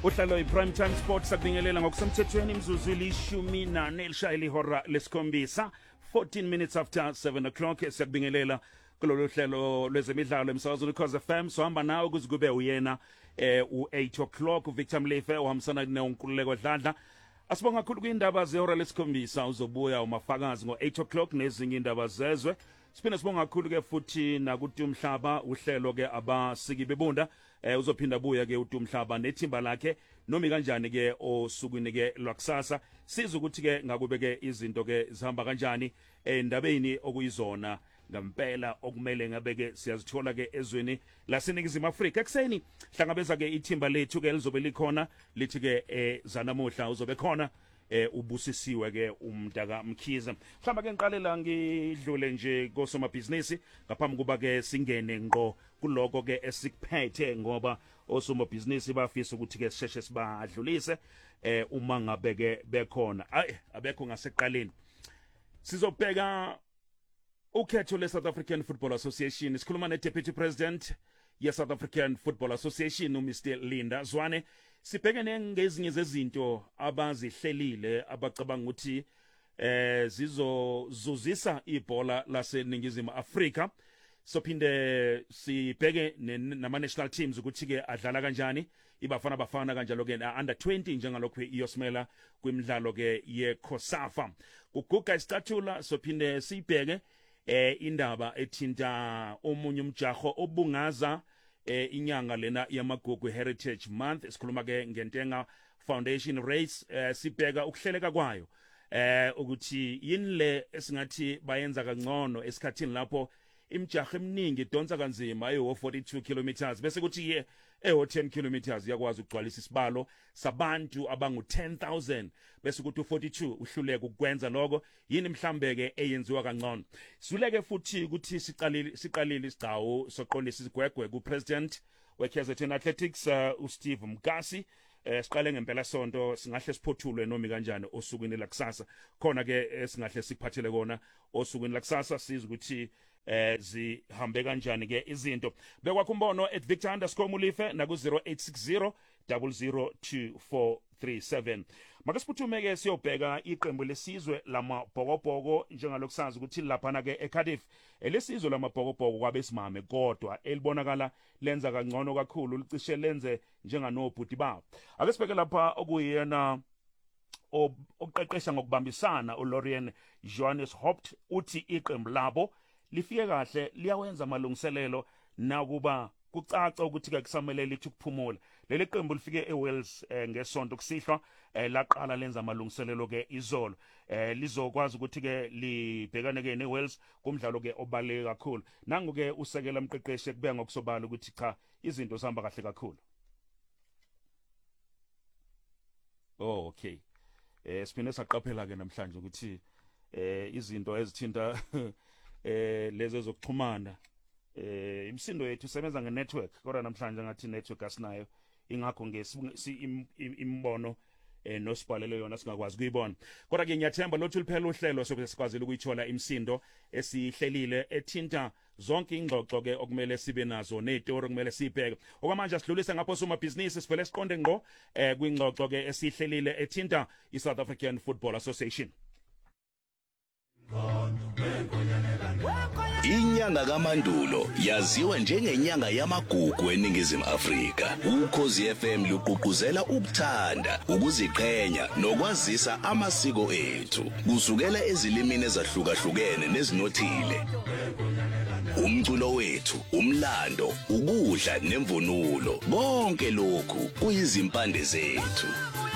Uhlalo iPrime Time Sports sakubingelela ngokusemthethweni imzuzu ilishumi nane elishayela ihora lesikhombisa 14 minutes after 7 o'clock sakubingelela kulolu hlelo lwezemidlalo emsakazweni Cause FM sohamba nawe kuze kube uyena u8 o'clock uVictor Mlefe ohambisana neNkululeko Dladla. Asibonga kakhulu kwindaba zehora lesikhombisa uzobuya umafakazi ngo8 o'clock nezinye indaba zezwe. Siphinde sibonga kakhulu ke futhi nakuthi umhlaba uhlelo ke abasiki bebunda uzophinda buya ke uthi umhlaba nethimba lakhe nomi kanjani ke osukwini ke lwakusasa siza ukuthi ke ngakube ke izinto ke zihamba kanjani endabeni okuyizona ngempela okumele ngabe ke siyazithola ke ezweni laseNingizimu Afrika ekseni hlangabeza ke ithimba lethu ke lizobe likhona lithi ke zanamuhla uzobe khona ubusisiwe ke umntaka Mkhize. Mhlamba ke ngiqalela ngidlule nje kosomabhizinisi ngaphambi kuba ke singene ngqo kuloko ke esikuphethe ngoba osomabhizinisi bafisa ukuthi ke sisheshe sibadlulise uma ngabe ke bekhona abekho ngaseqaleni. Sizobheka ukhetho le-South African Football Association. Sikhuluma ne-Deputy President ye-South African Football Association uMr Linda Zwane. Sibhekene ngezinye zezinto abazihlelile abacabanga ukuthi zizozuzisa ibhola laseNingizimu Afrika. Sophinde sibheke nama-national teams ukuthi ke adlala kanjani, ibafana bafana kanjalo ke under 20 njengalokho iyosmela kwimidlalo ke yeCOSAFA. Kuguga istatula sophinde sibheke indaba ethinta omunye umjaho obungaza inyanga lena yamagugu Heritage Month. Sikhuluma ke ngentenga Foundation Race. Sibheka ukuhleleka kwayo ukuthi yini le esingathi bayenza kangcono esikhathini lapho imjaho eminingi idonsa kanzima ayo 42 kilometers bese kuthi 10 kilometers yakwazi ukugcwalisa isibalo sabantu abangu 10,000 bese kuthi 42 uhluleka ukwenza lokho yini mhlambe ke eyenziwa kangcono. Sileke futhi ukuthi siqalile isigcawu soqondisa isigwegwe ku President weKZN Athletics uSteve Mkasi. Siqale ngempela sonto singahle siphothulwe nomi kanjani osukwini lakusasa khona ke singahle sikuphathele kona osukwini lakusasa siza ukuthi zihambe kanjani ke izinto. Bekwakho umbono @Victor_Mulife naku 0860 002437. Make siphuthume ke siyobheka iqembu lesizwe lamabhokobhoko njengalokusazi ukuthi lapha ke eCardiff lesizwe lamabhokobhoko kwabesimame kodwa elibonakala lenza kangcono kakhulu licishe lenze njenganobhuti babo. Ake sibheke lapha okuyena oqeqesha ngokubambisana uLorien Johannes Haupt uthi iqembu labo lifike kahle liyawenza amalungiselelo nakuba kucaca ukuthi ke kusamele lithi ukuphumula. Leli qembu lifike eWales ngesonto kusihlwa laqala lenza amalungiselelo ke izolo. Lizokwazi ukuthi ke libhekane ke neWales kumdlalo ke obaleke kakhulu. Nangu ke usekela umqeqeshi kubeka ngokusobala ukuthi cha izinto zihamba kahle kakhulu. Oh okay. Siphinde saqaphela ke namhlanje ukuthi izinto ezithinta lezi zokuxhumana imsindo yethu isebenza nge-network kodwa namhlanje ngathi network asinayo ingakho imbono nosibhalele yona singakwazi kuyibona kodwa ke ngiyathemba lothi liphela uhlelo sokusikwazile ukuyithola imsindo esihlelile ethinta zonke ingxoxo ke okumele sibe nazo nezitori okumele sibheke okwamanje asidlulise ngapho somabhizinisi sivele siqonde ngqo kwingxoxo ke esihlelile ethinta iSouth African Football Association. Inyanga kaMandulo yaziwa njengenyanga yamagugu eNingizimu Afrika. Ukhozi FM luqhuquzela ukuthanda, ukuziqhenya nokwazisa amasiko ethu kusukela ezilimini ezahlukahlukene nezinothile. Umculo wethu, umlando, ukudla nemvunulo, konke lokhu kuyizimpande zethu.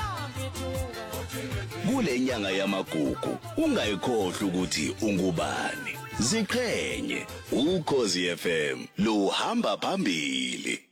Kule nyanga yamagugu ungayikhohlwa ukuthi ungubani. Ziqhenye, Ukhozi FM luhamba phambili.